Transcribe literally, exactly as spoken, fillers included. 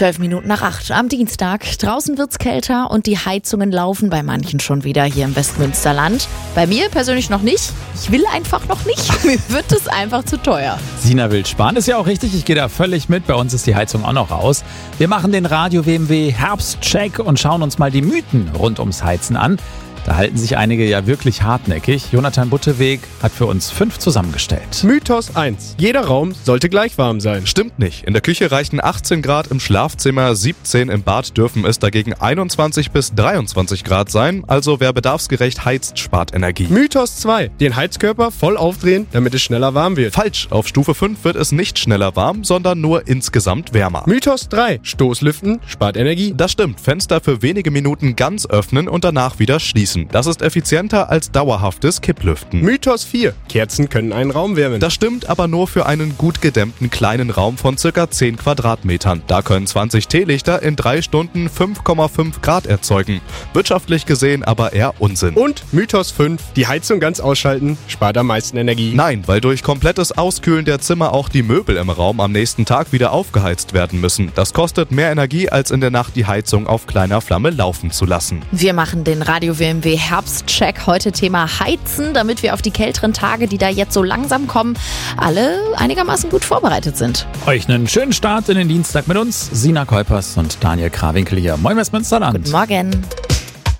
Zwölf Minuten nach acht am Dienstag. Draußen wird's kälter und die Heizungen laufen bei manchen schon wieder hier im Westmünsterland. Bei mir persönlich noch nicht. Ich will einfach noch nicht. Mir wird es einfach zu teuer. Sina will sparen, ist ja auch richtig. Ich gehe da völlig mit. Bei uns ist die Heizung auch noch aus. Wir machen den Radio-W M W Herbstcheck und schauen uns mal die Mythen rund ums Heizen an. Da halten sich einige ja wirklich hartnäckig. Jonathan Butteweg hat für uns fünf zusammengestellt. Mythos eins. Jeder Raum sollte gleich warm sein. Stimmt nicht. In der Küche reichen achtzehn Grad im Schlafzimmer, siebzehn im Bad, dürfen es dagegen einundzwanzig bis dreiundzwanzig Grad sein. Also wer bedarfsgerecht heizt, spart Energie. Mythos zwei. Den Heizkörper voll aufdrehen, damit es schneller warm wird. Falsch. Auf Stufe fünf wird es nicht schneller warm, sondern nur insgesamt wärmer. Mythos drei. Stoßlüften spart Energie. Das stimmt. Fenster für wenige Minuten ganz öffnen und danach wieder schließen. Das ist effizienter als dauerhaftes Kipplüften. Mythos vier. Kerzen können einen Raum wärmen. Das stimmt, aber nur für einen gut gedämmten kleinen Raum von ca. zehn Quadratmetern. Da können zwanzig Teelichter in drei Stunden fünf Komma fünf Grad erzeugen. Wirtschaftlich gesehen aber eher Unsinn. Und Mythos fünf. Die Heizung ganz ausschalten spart am meisten Energie. Nein, weil durch komplettes Auskühlen der Zimmer auch die Möbel im Raum am nächsten Tag wieder aufgeheizt werden müssen. Das kostet mehr Energie, als in der Nacht die Heizung auf kleiner Flamme laufen zu lassen. Wir machen den Radio-W M W Herbstcheck. Heute Thema Heizen, damit wir auf die kälteren Tage, die da jetzt so langsam kommen, alle einigermaßen gut vorbereitet sind. Euch einen schönen Start in den Dienstag mit uns. Sina Kuipers und Daniel Krawinkel hier. Moin Westmünsterland. Guten Morgen.